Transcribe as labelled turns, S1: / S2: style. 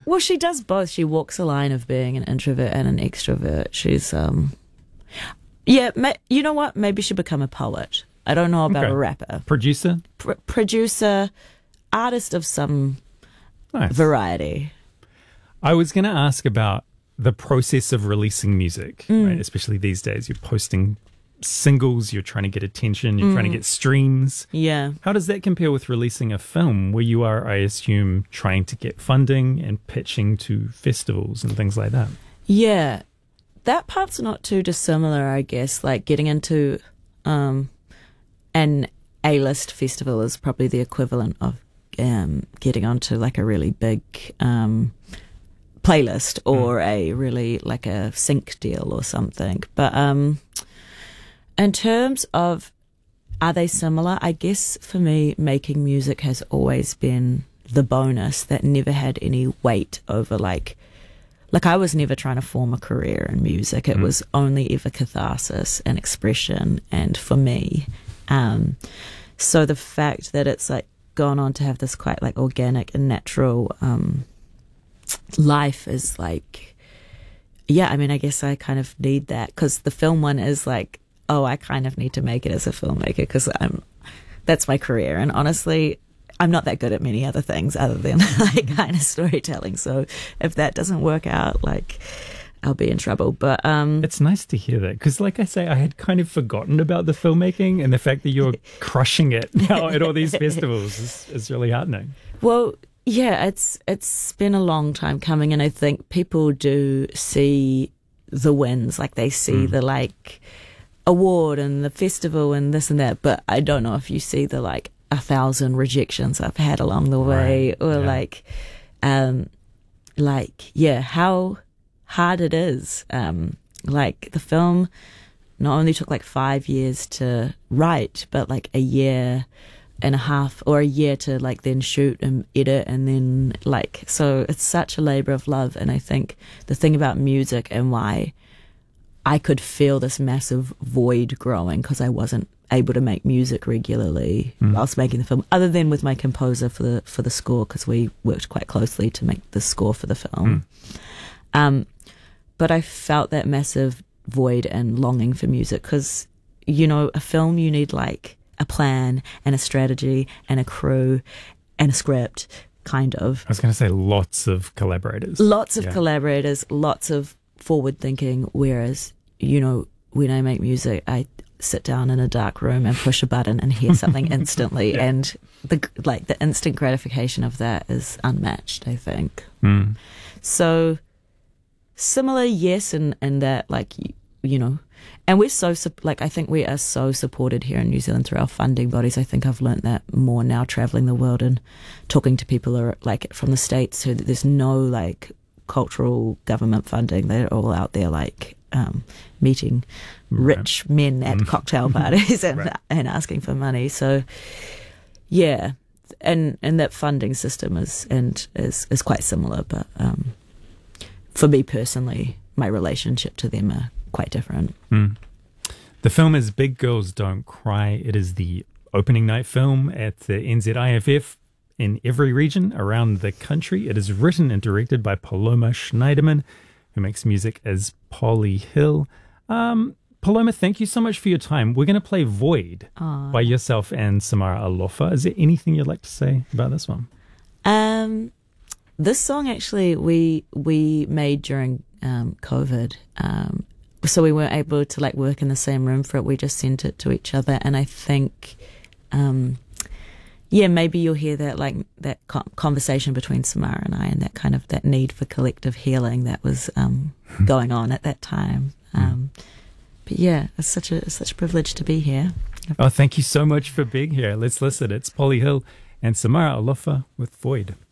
S1: Well, she does both. She walks a line of being an introvert and an extrovert. She's, you know what? Maybe she'll become a poet. I don't know about a rapper.
S2: Producer?
S1: Producer, artist of some variety.
S2: I was going to ask about the process of releasing music, right? Especially these days. You're posting singles, you're trying to get attention, you're trying to get streams.
S1: Yeah.
S2: How does that compare with releasing a film where you are, I assume, trying to get funding and pitching to festivals and things like that?
S1: Yeah. That part's not too dissimilar, I guess. Like getting into an A-list festival is probably the equivalent of getting onto like a really big playlist or a really like a sync deal or something. But in terms of are they similar, I guess for me making music has always been the bonus that never had any weight over like I was never trying to form a career in music. It was only ever catharsis and expression, and for me. So the fact that it's like gone on to have this quite like organic and natural life is like, yeah, I mean, I guess I kind of need that because the film one is like, oh, I kind of need to make it as a filmmaker because that's my career. And honestly, I'm not that good at many other things other than like kind of storytelling. So if that doesn't work out, like I'll be in trouble. But
S2: it's nice to hear that because, like I say, I had kind of forgotten about the filmmaking, and the fact that you're crushing it now at all these festivals is really heartening.
S1: Well, yeah, it's been a long time coming, and I think people do see the wins, like they see the like award and the festival and this and that, but I don't know if you see the like 1,000 rejections I've had along the way, or how hard it is. Like the film not only took like 5 years to write, but like a year and a half or a year to like then shoot and edit, and then like, so it's such a labor of love. And I think the thing about music and why I could feel this massive void growing because I wasn't able to make music regularly whilst making the film, other than with my composer for the score, because we worked quite closely to make the score for the film. But I felt that massive void and longing for music because, you know, a film, you need like a plan and a strategy and a crew and a script, kind of.
S2: I was going to say lots of collaborators.
S1: Lots of collaborators, lots of forward thinking, whereas, you know, when I make music, I sit down in a dark room and push a button and hear something instantly, and the instant gratification of that is unmatched, I think. So similar, yes, in that, like, you know, and we're so like, I think we are so supported here in New Zealand through our funding bodies. I think I've learnt that more now traveling the world and talking to people who are like from the States, who there's no like cultural government funding. They're all out there like meeting rich men at cocktail parties and asking for money. So yeah, and that funding system is quite similar, but for me personally, my relationship to them are quite different.
S2: The film is Big Girls Don't Cry. It is the opening night film at the NZIFF in every region around the country. It is written and directed by Paloma Schneiderman, who makes music as Polly Hill. Paloma, thank you so much for your time. We're going to play Void by yourself and Samara Alofa. Is there anything you'd like to say about this one?
S1: This song actually we made during COVID. So we weren't able to like work in the same room for it. We just sent it to each other, and I think maybe you'll hear that like that conversation between Samara and I, and that kind of that need for collective healing that was going on at that time. But yeah, it's such a privilege to be here.
S2: Oh, thank you so much for being here. Let's listen. It's Polly Hill and Samara Alofa with Void.